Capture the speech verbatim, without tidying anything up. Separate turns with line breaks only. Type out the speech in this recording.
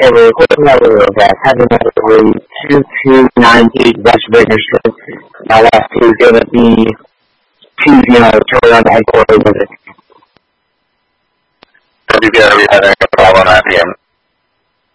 Okay, we're recording that we're back. Having another two two nine eight West Breaker Street. Our last two is going to be two, you know, turn around the headquarters with it.
W B R, we had a problem at the end.